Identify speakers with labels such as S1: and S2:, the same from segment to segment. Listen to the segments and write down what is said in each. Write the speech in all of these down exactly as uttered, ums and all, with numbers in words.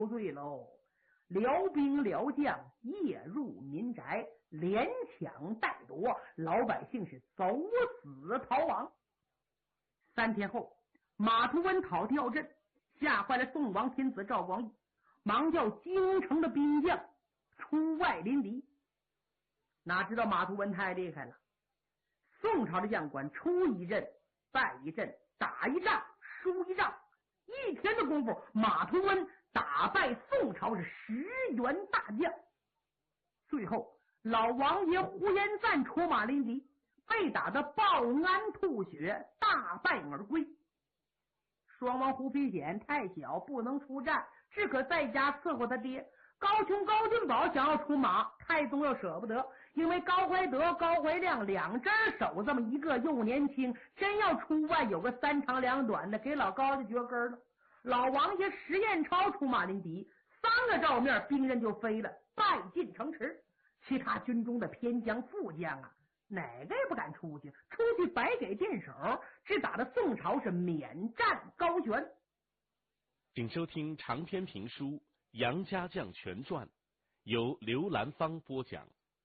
S1: 不对喽！辽兵辽将夜入民宅，连抢带夺，老百姓是走死逃亡。三天后，马图温讨吊镇，吓坏了宋王天子赵光义，忙叫京城的兵将出外临敌。哪知道马图温太厉害了，宋朝的将官出一阵败一阵，打一仗输一仗，一天的功夫，马图温打败宋朝是十员大将。最后老王爷呼延赞出马临敌，被打得抱鞍吐血，大败而归。双王胡飞显太小不能出战，只可在家伺候他爹。高琼、高俊宝想要出马，太宗又舍不得，因为高怀德、高怀亮两只手这么一个又年轻，真要出外有个三长两短的，给老高就绝根了。老王爷石彦超出马临敌，三个照面，兵刃就飞了，败进城池。其他军中的偏将、副将啊，哪个也不敢出去，出去白给箭手，只打得宋朝是免战高悬。
S2: 请收听长篇评书《杨家将全传》，由刘兰芳播讲。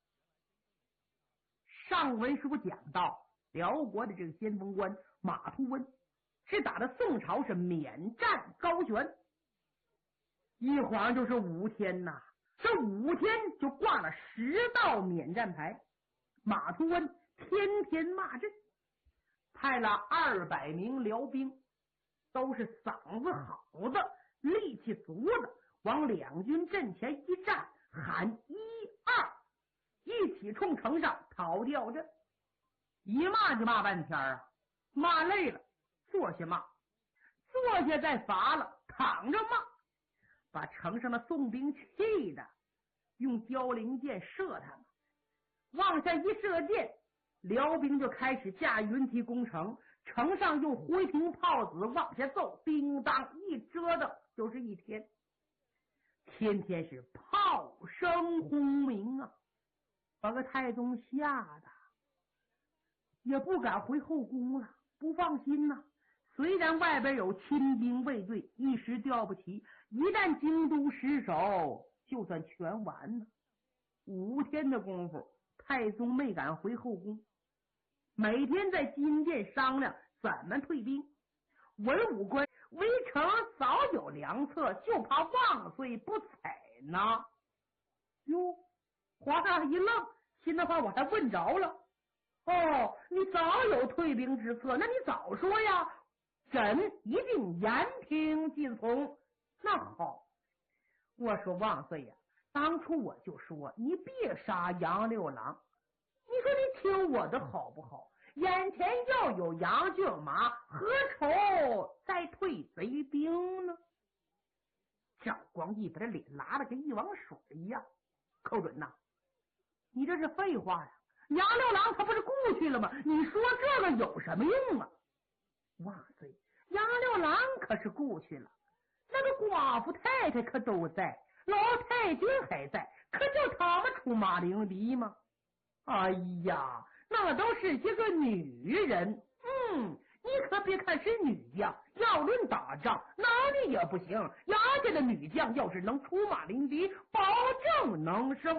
S1: 上文书讲到，辽国的这个先锋官马图温是打的宋朝是免战高悬，一晃就是五天呐，这五天就挂了十道免战牌。马图温天天骂阵，派了二百名辽兵，都是嗓子好的、力气足的，往两军阵前一站，喊一二，一起冲城上讨吊阵。一骂就骂半天啊，骂累了坐下骂，坐下再乏了躺着骂，把城上的宋兵气的用凋零箭射他们，往下一射箭，辽兵就开始架云梯攻城，城上用灰瓶炮子往下揍，叮当一折腾就是一天，天天是炮声轰鸣啊，把个太宗吓得也不敢回后宫了，不放心呐、啊。虽然外边有亲兵卫队，一时调不齐，一旦京都失守，就算全完了。五天的功夫，太宗没敢回后宫，每天在金殿商量怎么退兵。文武官围城早有良策，就怕万岁不采呢。哟，皇上一愣，心的话我还问着了。哦，你早有退兵之策，那你早说呀，朕一定言听计从。那好，我说万岁呀，当初我就说你别杀杨六郎，你说你听我的好不好？眼前要有杨骏马，何愁再退贼兵呢？赵光义把这脸拉得跟一汪水一样。寇准呐，你这是废话呀！杨六郎他不是故去了吗？你说这个有什么用啊？万岁，杨六郎可是故去了，那个寡妇太太可都在，老太君还在，可就他们出马临敌吗？哎呀，那都是些个女人。嗯，你可别看是女将，要论打仗哪里也不行。杨家的女将要是能出马临敌，保证能胜。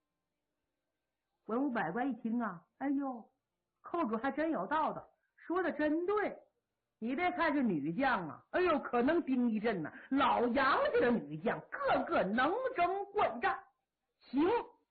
S1: 文武百官一听啊，哎呦，寇主还真有道道，说的真对。你别看是女将啊，哎呦，可能兵一阵呢、啊。老杨家的女将个个能征惯战，行，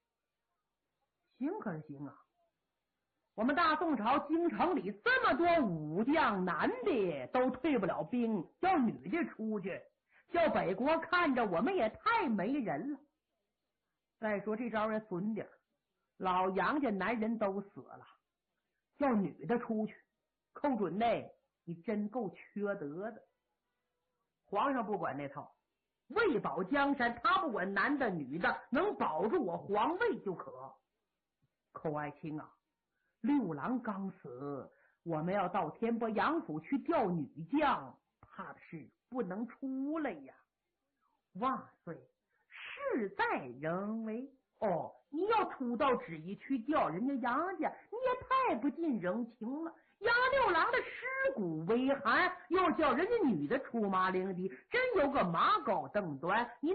S1: 行可是行啊。我们大宋朝京城里这么多武将，男的都退不了兵，叫女的出去，叫北国看着我们也太没人了。再说这招也损点，老杨家男人都死了，叫女的出去，寇准内你真够缺德的。皇上不管那套，为保江山，他不管男的女的，能保住我皇位就可。寇爱卿啊，六郎刚死，我们要到天波杨府去调女将，怕的是不能出来呀。万岁，事在人为。哦，你要出到旨意去调人家杨家，你也太不近人情了。杨六郎的尸骨为寒，又叫人家女的出马领敌，真有个马高凳短，你